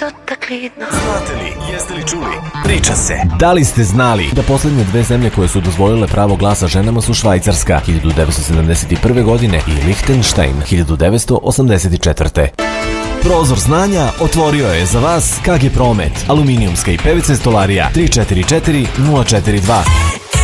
dotaklidno. Znate li, jeste li čuli? Priča se. Da li ste znali da poslednje dve zemlje koje su dozvolile pravo glasa ženama su Švajcarska 1971. godine i Lichtenstein 1984. Prozor znanja otvorio je za vas KG Promet, aluminijumska i PVC stolarija 344 042.